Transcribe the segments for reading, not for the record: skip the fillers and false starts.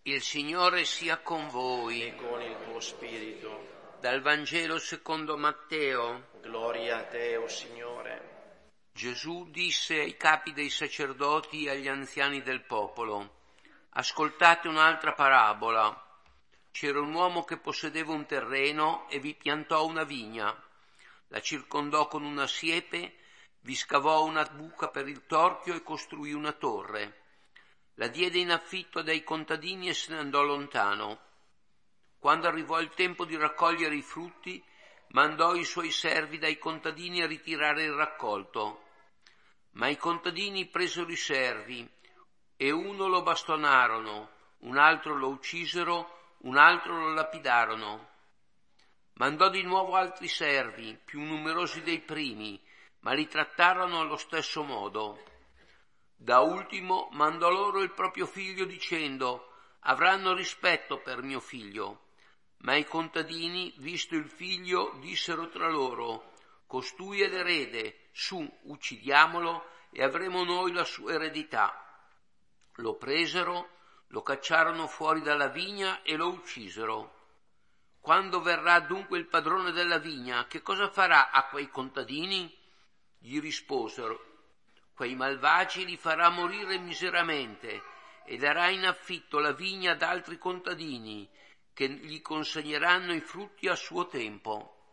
Il Signore sia con voi. E con il tuo spirito. Dal Vangelo secondo Matteo. Gloria a te, o Signore. Gesù disse ai capi dei sacerdoti e agli anziani del popolo: ascoltate un'altra parabola. C'era un uomo che possedeva un terreno e vi piantò una vigna, la circondò con una siepe, vi scavò una buca per il torchio e costruì una torre. La diede in affitto dai contadini e se ne andò lontano. Quando arrivò il tempo di raccogliere i frutti, mandò i suoi servi dai contadini a ritirare il raccolto. Ma i contadini presero i servi e uno lo bastonarono, un altro lo uccisero, un altro lo lapidarono. Mandò di nuovo altri servi, più numerosi dei primi, ma li trattarono allo stesso modo. Da ultimo mandò loro il proprio figlio dicendo: avranno rispetto per mio figlio. Ma i contadini, visto il figlio, dissero tra loro: costui è l'erede, su, uccidiamolo e avremo noi la sua eredità. Lo presero, lo cacciarono fuori dalla vigna e lo uccisero. Quando verrà dunque il padrone della vigna, che cosa farà a quei contadini? Gli risposero: quei malvagi li farà morire miseramente e darà in affitto la vigna ad altri contadini, che gli consegneranno i frutti a suo tempo.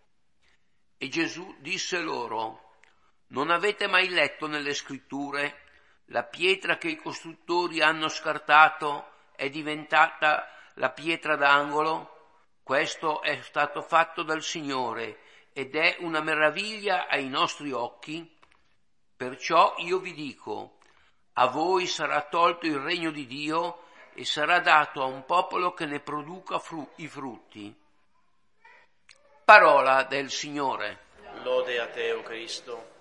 E Gesù disse loro: non avete mai letto nelle scritture: la pietra che i costruttori hanno scartato è diventata la pietra d'angolo? Questo è stato fatto dal Signore ed è una meraviglia ai nostri occhi. Perciò io vi dico: a voi sarà tolto il regno di Dio e sarà dato a un popolo che ne produca i frutti. Parola del Signore. Lode a te, o Cristo.